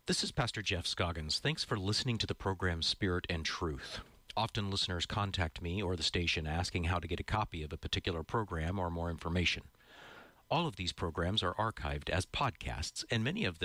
This is Pastor Jeff Scoggins. Thanks for listening to the program Spirit and Truth. Often listeners contact me or the station asking how to get a copy of a particular program or more information. All of these programs are archived as podcasts, and many of them